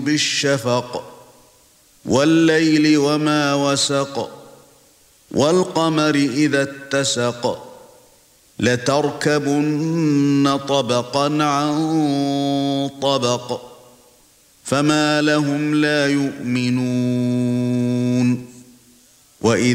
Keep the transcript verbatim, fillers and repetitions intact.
بالشفق والليل وما وسق والقمر إذا اتسق لتركبن طبقا عن طبق فما لهم لا يؤمنون وإذ